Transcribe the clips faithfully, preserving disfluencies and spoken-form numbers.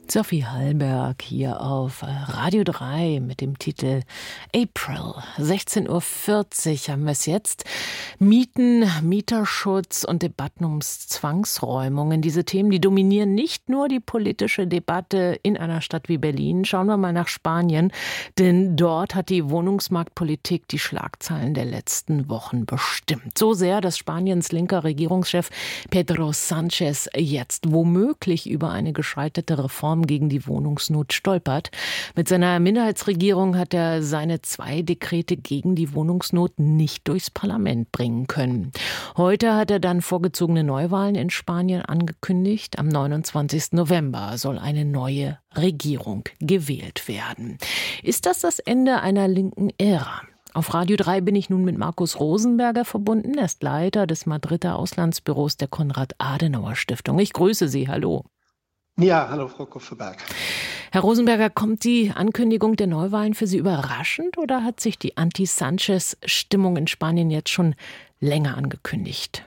Sophie Hallberg hier auf Radio drei mit dem Titel April. sechzehn Uhr vierzig haben wir es jetzt. Mieten, Mieterschutz und Debatten ums Zwangsräumungen. Diese Themen, die dominieren nicht nur die politische Debatte in einer Stadt wie Berlin. Schauen wir mal nach Spanien, denn dort hat die Wohnungsmarktpolitik die Schlagzeilen der letzten Wochen bestimmt. So sehr, dass Spaniens linker Regierungschef Pedro Sánchez jetzt womöglich über eine gescheiterte Reform gegen die Wohnungsnot stolpert. Mit seiner Minderheitsregierung hat er seine zwei Dekrete gegen die Wohnungsnot nicht durchs Parlament bringen können. Heute hat er dann vorgezogene Neuwahlen in Spanien angekündigt. Am neunundzwanzigsten November soll eine neue Regierung gewählt werden. Ist das das Ende einer linken Ära? Auf Radio drei bin ich nun mit Markus Rosenberger verbunden. Er ist Leiter des Madrider Auslandsbüros der Konrad-Adenauer-Stiftung. Ich grüße Sie. Hallo. Ja, hallo Frau Kupferberg. Herr Rosenberger, kommt die Ankündigung der Neuwahlen für Sie überraschend oder hat sich die Anti-Sanchez-Stimmung in Spanien jetzt schon länger angekündigt?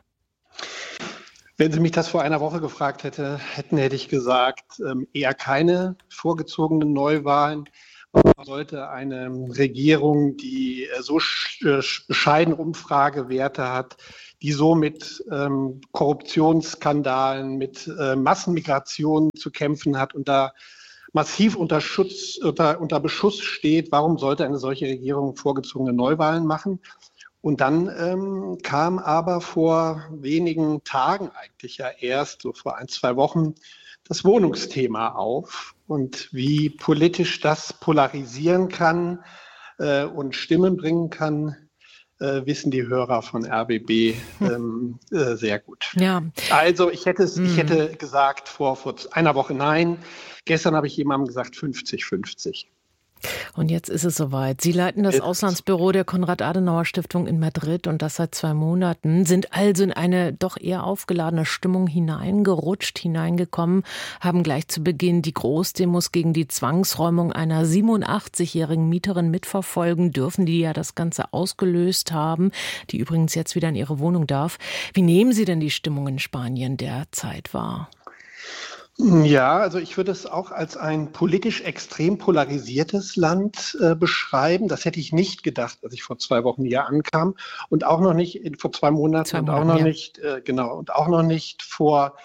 Wenn Sie mich das vor einer Woche gefragt hätte, hätten, hätte ich gesagt, eher keine vorgezogenen Neuwahlen. Man sollte eine Regierung, die so bescheidene Umfragewerte hat, die so mit ähm, Korruptionsskandalen, mit äh, Massenmigration zu kämpfen hat und da massiv unter Schutz, unter, unter Beschuss steht. Warum sollte eine solche Regierung vorgezogene Neuwahlen machen? Und dann ähm, kam aber vor wenigen Tagen eigentlich ja erst, so vor ein, zwei Wochen, das Wohnungsthema auf und wie politisch das polarisieren kann äh, und Stimmen bringen kann, Äh, wissen die Hörer von R B B ähm, äh, sehr gut. Ja. Also ich hätte es, mm. ich hätte gesagt vor, vor einer Woche nein. Gestern habe ich jemandem gesagt fünfzig fünfzig. Und jetzt ist es soweit. Sie leiten das jetzt. Auslandsbüro der Konrad-Adenauer-Stiftung in Madrid und das seit zwei Monaten, sind also in eine doch eher aufgeladene Stimmung hineingerutscht, hineingekommen, haben gleich zu Beginn die Großdemos gegen die Zwangsräumung einer siebenundachtzigjährigen Mieterin mitverfolgen dürfen, die ja das Ganze ausgelöst haben, die übrigens jetzt wieder in ihre Wohnung darf. Wie nehmen Sie denn die Stimmung in Spanien derzeit wahr? Ja, also ich würde es auch als ein politisch extrem polarisiertes Land äh, beschreiben. Das hätte ich nicht gedacht, als ich vor zwei Wochen hier ankam und auch noch nicht in, vor zwei Monaten zwei Monate, und auch noch ja. nicht äh, genau und auch noch nicht vor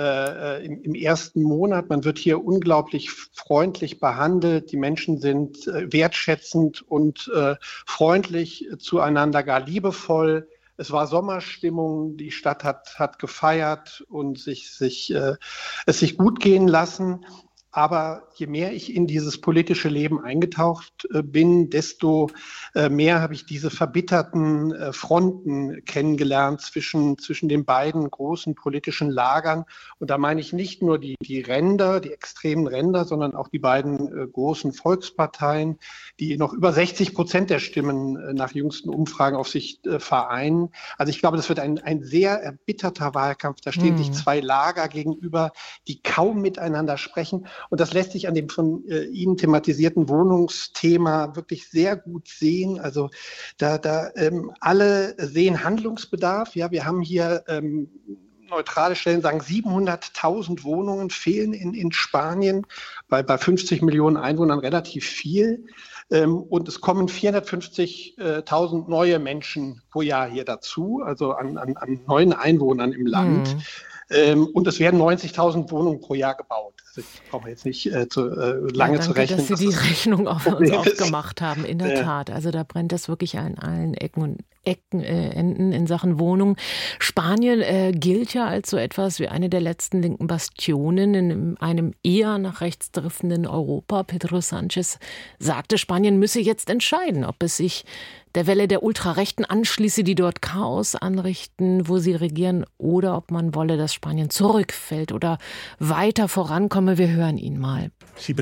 äh, im, im ersten Monat. Man wird hier unglaublich freundlich behandelt. Die Menschen sind äh, wertschätzend und äh, freundlich zueinander, gar liebevoll. Es war Sommerstimmung, die Stadt hat, hat gefeiert und sich, sich, äh, es sich gut gehen lassen. Aber je mehr ich in dieses politische Leben eingetaucht äh, bin, desto äh, mehr habe ich diese verbitterten äh, Fronten kennengelernt zwischen, zwischen den beiden großen politischen Lagern. Und da meine ich nicht nur die, die Ränder, die extremen Ränder, sondern auch die beiden äh, großen Volksparteien, die noch über sechzig Prozent der Stimmen äh, nach jüngsten Umfragen auf sich äh, vereinen. Also ich glaube, das wird ein, ein sehr erbitterter Wahlkampf. Da stehen hm. sich zwei Lager gegenüber, die kaum miteinander sprechen. Und das lässt sich an dem von äh, Ihnen thematisierten Wohnungsthema wirklich sehr gut sehen. Also da, da ähm, alle sehen Handlungsbedarf. Ja, wir haben hier ähm, neutrale Stellen sagen, siebenhunderttausend Wohnungen fehlen in, in Spanien, bei, bei fünfzig Millionen Einwohnern relativ viel. Ähm, und es kommen vierhundertfünfzigtausend neue Menschen pro Jahr hier dazu, also an, an, an neuen Einwohnern im Land. Hm. Ähm, und es werden neunzigtausend Wohnungen pro Jahr gebaut. Also ich brauche jetzt nicht äh, zu, äh, lange ja, danke, zu rechnen. Dass Sie die Rechnung auf uns aufgemacht ist. haben, in der ja. Tat. Also da brennt das wirklich an allen Ecken und Ecken, äh, Enden in Sachen Wohnung. Spanien äh, gilt ja als so etwas wie eine der letzten linken Bastionen in einem eher nach rechts driftenden Europa. Pedro Sánchez sagte, Spanien müsse jetzt entscheiden, ob es sich der Welle der Ultrarechten anschließe, die dort Chaos anrichten, wo sie regieren, oder ob man wolle, dass Spanien zurückfällt oder weiter vorankomme. Wir hören ihn mal. Ihr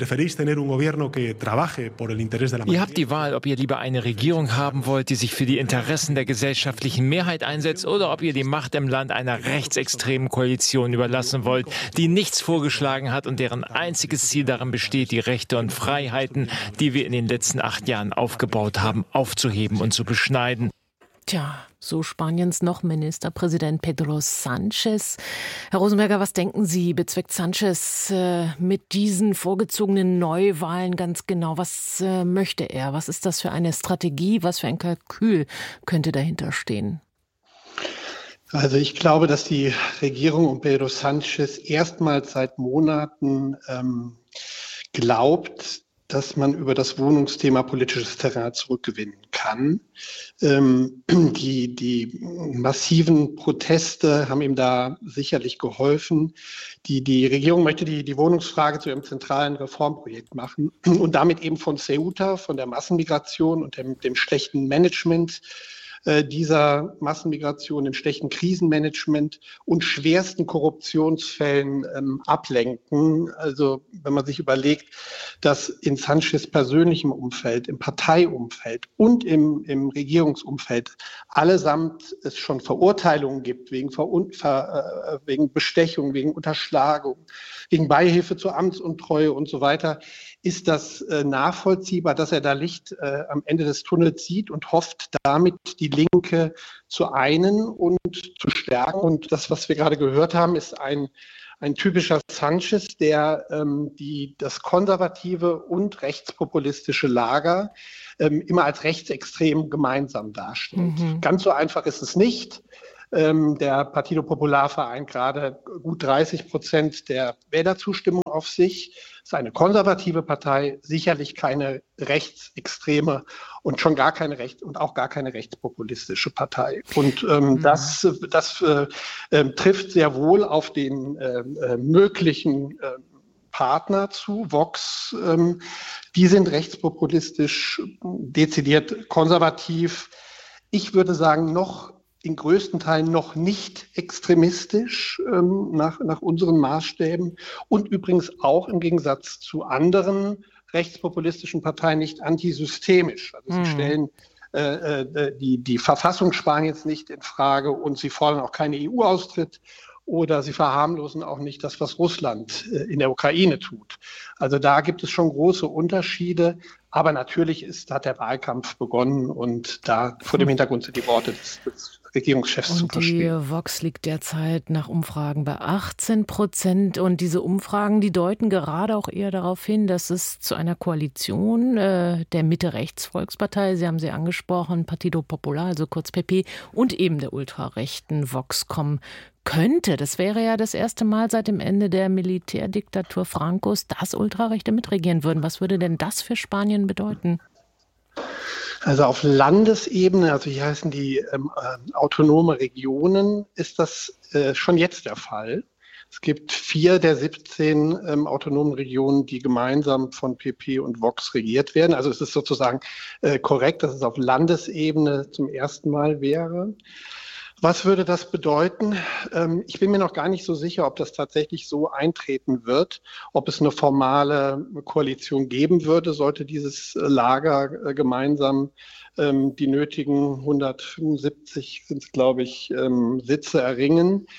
habt die Wahl, ob ihr lieber eine Regierung haben wollt, die sich für die Interessen der gesellschaftlichen Mehrheit einsetzt, oder ob ihr die Macht im Land einer rechtsextremen Koalition überlassen wollt, die nichts vorgeschlagen hat und deren einziges Ziel darin besteht, die Rechte und Freiheiten, die wir in den letzten acht Jahren aufgebaut haben, aufzuheben und zu beschneiden. Tja, so Spaniens noch Ministerpräsident Pedro Sánchez. Herr Rosenberger, was denken Sie, bezweckt Sánchez äh, mit diesen vorgezogenen Neuwahlen ganz genau? Was äh, möchte er? Was ist das für eine Strategie? Was für ein Kalkül könnte dahinter stehen? Also ich glaube, dass die Regierung um Pedro Sánchez erstmals seit Monaten ähm, glaubt, dass man über das Wohnungsthema politisches Terrain zurückgewinnen kann. Ähm, die, die massiven Proteste haben ihm da sicherlich geholfen. Die, die Regierung möchte die, die Wohnungsfrage zu ihrem zentralen Reformprojekt machen und damit eben von Ceuta, von der Massenmigration und dem, dem schlechten Management dieser Massenmigration, dem schlechten Krisenmanagement und schwersten Korruptionsfällen ähm, ablenken. Also wenn man sich überlegt, dass in Sánchez persönlichem Umfeld, im Parteiumfeld und im, im Regierungsumfeld allesamt es schon Verurteilungen gibt wegen, Verun- Ver, äh, wegen Bestechung, wegen Unterschlagung, wegen Beihilfe zur Amtsuntreue und so weiter, ist das äh, nachvollziehbar, dass er da Licht äh, am Ende des Tunnels sieht und hofft, damit die Linke zu einen und zu stärken. Und das, was wir gerade gehört haben, ist ein, ein typischer Sánchez, der ähm, die, das konservative und rechtspopulistische Lager ähm, immer als rechtsextrem gemeinsam darstellt. Mhm. Ganz so einfach ist es nicht. Ähm, der Partido Popular vereint gerade gut dreißig Prozent der Wählerzustimmung auf sich. Ist eine konservative Partei, sicherlich keine rechtsextreme und schon gar keine recht und auch gar keine rechtspopulistische Partei. Und ähm, mhm. das, das äh, äh, trifft sehr wohl auf den äh, äh, möglichen äh, Partner zu, Vox. Ähm, die sind rechtspopulistisch, dezidiert konservativ. Ich würde sagen, noch in größten Teilen noch nicht extremistisch ähm, nach, nach unseren Maßstäben und übrigens auch im Gegensatz zu anderen rechtspopulistischen Parteien nicht antisystemisch. Also sie mhm. stellen äh, äh, die, die Verfassung Spaniens nicht in Frage und sie fordern auch keinen E U-Austritt oder sie verharmlosen auch nicht das, was Russland äh, in der Ukraine tut. Also da gibt es schon große Unterschiede. Aber natürlich ist, hat der Wahlkampf begonnen und da vor dem Hintergrund sind die Worte des, des Regierungschefs zu verstehen. Und die Vox liegt derzeit nach Umfragen bei achtzehn Prozent. Und diese Umfragen, die deuten gerade auch eher darauf hin, dass es zu einer Koalition äh, der Mitte-Rechts-Volkspartei, Sie haben sie angesprochen, Partido Popular, also kurz P P, und eben der ultrarechten Vox kommen könnte. Das wäre ja das erste Mal seit dem Ende der Militärdiktatur Francos, dass Ultrarechte mitregieren würden. Was würde denn das für Spanien bedeuten? Also auf Landesebene, also hier heißen die ähm, äh, autonome Regionen, ist das äh, schon jetzt der Fall. Es gibt vier der siebzehn ähm, autonomen Regionen, die gemeinsam von P P und Vox regiert werden. Also es ist sozusagen äh, korrekt, dass es auf Landesebene zum ersten Mal wäre. Was würde das bedeuten? Ich bin mir noch gar nicht so sicher, ob das tatsächlich so eintreten wird, ob es eine formale Koalition geben würde, sollte dieses Lager gemeinsam die nötigen hundertfünfundsiebzig, sind es glaube ich, Sitze erringen.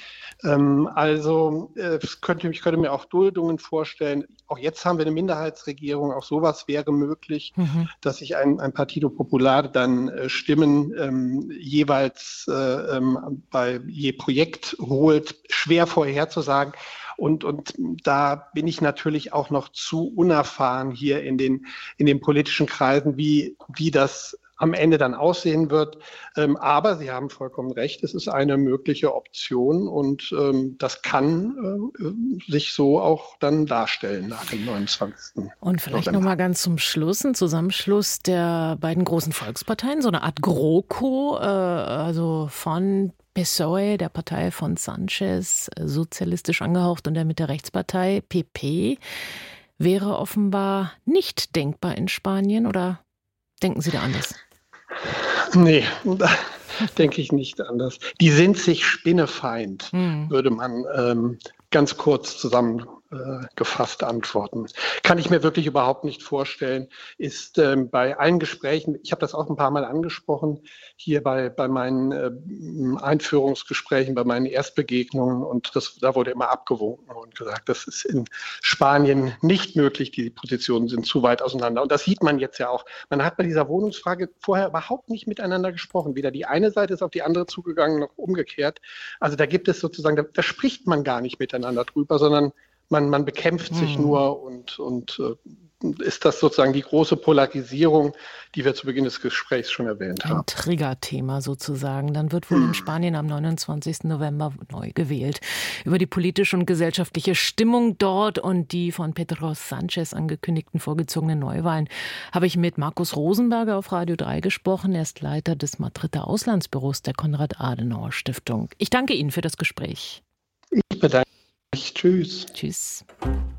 Also ich könnte, ich könnte mir auch Duldungen vorstellen. Auch jetzt haben wir eine Minderheitsregierung. Auch sowas wäre möglich, mhm. dass sich ein, ein Partido Popular dann äh, Stimmen ähm, jeweils äh, ähm, bei je Projekt holt. Schwer vorherzusagen. Und, und da bin ich natürlich auch noch zu unerfahren hier in den, in den politischen Kreisen, wie, wie das am Ende dann aussehen wird. Ähm, aber Sie haben vollkommen recht, es ist eine mögliche Option und ähm, das kann äh, sich so auch dann darstellen nach dem neunundzwanzigsten Und vielleicht nochmal ganz zum Schluss ein Zusammenschluss der beiden großen Volksparteien, so eine Art GroKo, äh, also von P S O E, der Partei von Sánchez, sozialistisch angehaucht, und der Mitte-Rechtspartei P P, wäre offenbar nicht denkbar in Spanien, oder denken Sie da anders? Nee, da denke ich nicht anders. Die sind sich spinnefeind, hm. würde man ähm, ganz kurz zusammen äh, gefasst antworten. Kann ich mir wirklich überhaupt nicht vorstellen. Ist ähm, bei allen Gesprächen, ich habe das auch ein paar Mal angesprochen, hier bei, bei meinen äh, Einführungsgesprächen, bei meinen Erstbegegnungen, und das, da wurde immer abgewunken und gesagt, das ist in Spanien nicht möglich, die Positionen sind zu weit auseinander. Und das sieht man jetzt ja auch. Man hat bei dieser Wohnungsfrage vorher überhaupt nicht miteinander gesprochen. Weder die eine Seite ist auf die andere zugegangen, noch umgekehrt. Also da gibt es sozusagen, da, da spricht man gar nicht miteinander drüber, sondern man, man bekämpft sich hm. nur und, und äh, ist das sozusagen die große Polarisierung, die wir zu Beginn des Gesprächs schon erwähnt haben. Ein Triggerthema sozusagen. Dann wird wohl in Spanien am neunundzwanzigsten November neu gewählt. Über die politische und gesellschaftliche Stimmung dort und die von Pedro Sánchez angekündigten vorgezogenen Neuwahlen habe ich mit Markus Rosenberger auf Radio drei gesprochen. Er ist Leiter des Madrider Auslandsbüros der Konrad-Adenauer-Stiftung. Ich danke Ihnen für das Gespräch. Ich bedanke mich. Tschüss. Tschüss.